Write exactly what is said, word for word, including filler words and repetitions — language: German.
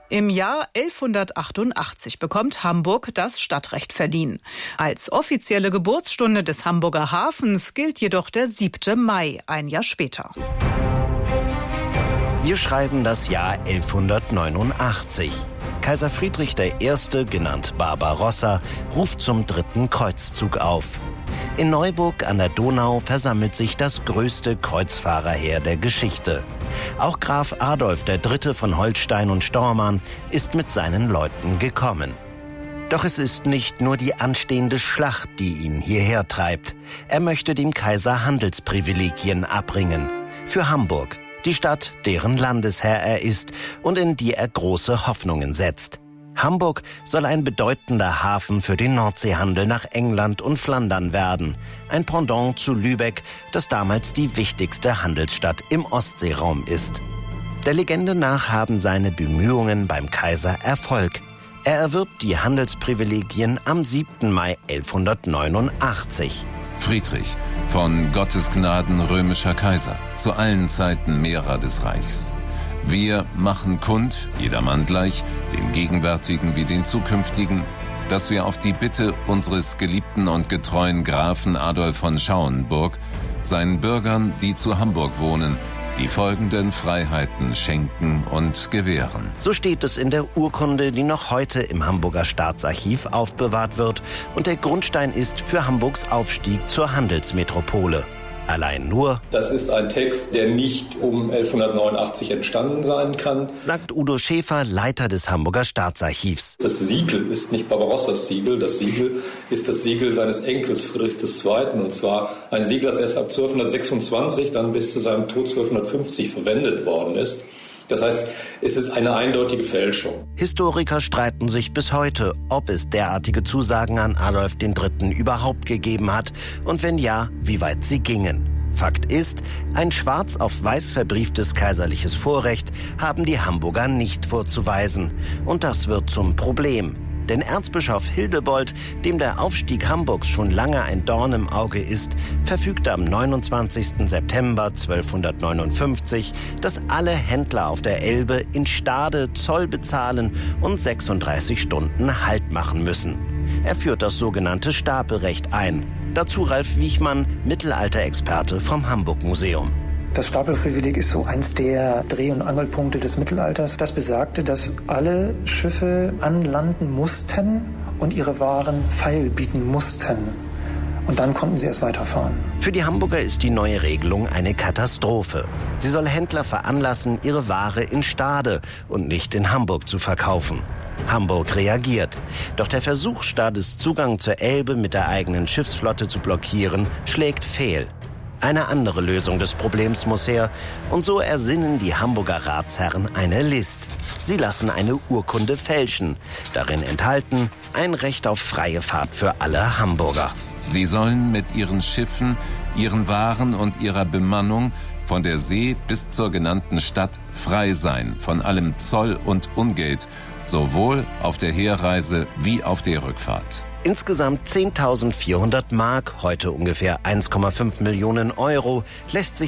Im Jahr elfhundertachtundachtzig bekommt Hamburg das Stadtrecht verliehen. Als offizielle Geburtsstunde des Hamburger Hafens gilt jedoch der siebte Mai, ein Jahr später. Wir schreiben das Jahr elfhundertneunundachtzig. Kaiser Friedrich der Erste, genannt Barbarossa, ruft zum dritten Kreuzzug auf. In Neuburg an der Donau versammelt sich das größte Kreuzfahrerheer der Geschichte. Auch Graf Adolf der Dritte von Holstein und Stormarn ist mit seinen Leuten gekommen. Doch es ist nicht nur die anstehende Schlacht, die ihn hierher treibt. Er möchte dem Kaiser Handelsprivilegien abringen. Für Hamburg, die Stadt, deren Landesherr er ist und in die er große Hoffnungen setzt. Hamburg soll ein bedeutender Hafen für den Nordseehandel nach England und Flandern werden. Ein Pendant zu Lübeck, das damals die wichtigste Handelsstadt im Ostseeraum ist. Der Legende nach haben seine Bemühungen beim Kaiser Erfolg. Er erwirbt die Handelsprivilegien am siebten Mai elfhundertneunundachtzig. Friedrich, von Gottes Gnaden römischer Kaiser, zu allen Zeiten Mehrer des Reichs. Wir machen kund, jedermann gleich, den gegenwärtigen wie den zukünftigen, dass wir auf die Bitte unseres geliebten und getreuen Grafen Adolf von Schauenburg seinen Bürgern, die zu Hamburg wohnen, die folgenden Freiheiten schenken und gewähren. So steht es in der Urkunde, die noch heute im Hamburger Staatsarchiv aufbewahrt wird und der Grundstein ist für Hamburgs Aufstieg zur Handelsmetropole. Allein nur, das ist ein Text, der nicht um elfhundertneunundachtzig entstanden sein kann, sagt Udo Schäfer, Leiter des Hamburger Staatsarchivs. Das Siegel ist nicht Barbarossas Siegel, das Siegel ist das Siegel seines Enkels Friedrich der Zweite. Und zwar ein Siegel, das erst ab zwölfhundertsechsundzwanzig, dann bis zu seinem Tod zwölfhundertfünfzig verwendet worden ist. Das heißt, es ist eine eindeutige Fälschung. Historiker streiten sich bis heute, ob es derartige Zusagen an Adolf der Dritte überhaupt gegeben hat und wenn ja, wie weit sie gingen. Fakt ist, ein schwarz auf weiß verbrieftes kaiserliches Vorrecht haben die Hamburger nicht vorzuweisen. Und das wird zum Problem. Denn Erzbischof Hildebold, dem der Aufstieg Hamburgs schon lange ein Dorn im Auge ist, verfügte am neunundzwanzigsten September zwölfhundertneunundfünfzig, dass alle Händler auf der Elbe in Stade Zoll bezahlen und sechsunddreißig Stunden Halt machen müssen. Er führt das sogenannte Stapelrecht ein. Dazu Ralf Wiechmann, Mittelalterexperte vom Hamburg-Museum. Das Stapelprivileg ist so eins der Dreh- und Angelpunkte des Mittelalters. Das besagte, dass alle Schiffe anlanden mussten und ihre Waren feilbieten mussten. Und dann konnten sie erst weiterfahren. Für die Hamburger ist die neue Regelung eine Katastrophe. Sie soll Händler veranlassen, ihre Ware in Stade und nicht in Hamburg zu verkaufen. Hamburg reagiert. Doch der Versuch, Stades Zugang zur Elbe mit der eigenen Schiffsflotte zu blockieren, schlägt fehl. Eine andere Lösung des Problems muss her. Und so ersinnen die Hamburger Ratsherren eine List. Sie lassen eine Urkunde fälschen. Darin enthalten ein Recht auf freie Fahrt für alle Hamburger. Sie sollen mit ihren Schiffen, ihren Waren und ihrer Bemannung von der See bis zur genannten Stadt frei sein von allem Zoll und Ungeld, sowohl auf der Herreise wie auf der Rückfahrt. Insgesamt zehntausendvierhundert Mark, heute ungefähr eins Komma fünf Millionen Euro, lässt sich